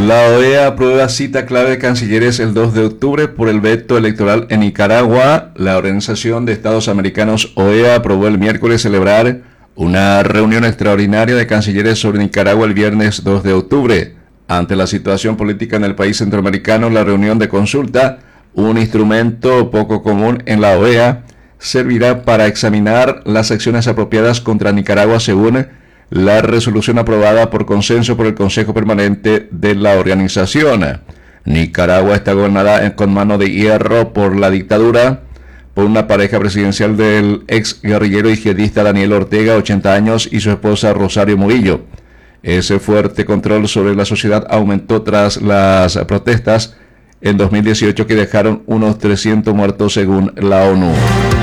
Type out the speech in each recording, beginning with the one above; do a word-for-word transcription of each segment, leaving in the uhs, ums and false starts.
La O E A aprueba cita clave de cancilleres el dos de octubre por el veto electoral en Nicaragua. La Organización de Estados Americanos O E A aprobó el miércoles celebrar una reunión extraordinaria de cancilleres sobre Nicaragua el viernes dos de octubre. Ante la situación política en el país centroamericano, la reunión de consulta, un instrumento poco común en la O E A, servirá para examinar las acciones apropiadas contra Nicaragua según la resolución aprobada por consenso por el Consejo Permanente de la organización. Nicaragua está gobernada con mano de hierro por la dictadura, por una pareja presidencial del ex guerrillero y jihadista Daniel Ortega, ochenta años, y su esposa Rosario Murillo. Ese fuerte control sobre la sociedad aumentó tras las protestas en dos mil dieciocho que dejaron unos trescientos muertos según la ONU.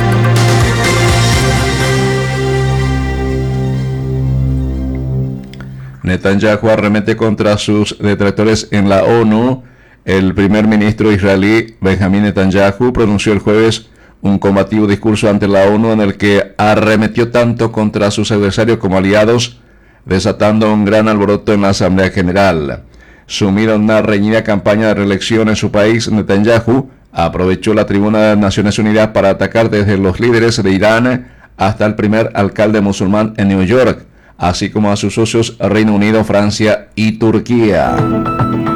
Netanyahu arremete contra sus detractores en la ONU. El primer ministro israelí Benjamín Netanyahu pronunció el jueves un combativo discurso ante la ONU en el que arremetió tanto contra sus adversarios como aliados, desatando un gran alboroto en la Asamblea General. Sumido en una reñida campaña de reelección en su país, Netanyahu aprovechó la tribuna de las Naciones Unidas para atacar desde los líderes de Irán hasta el primer alcalde musulmán en New York, así como a sus socios Reino Unido, Francia y Turquía.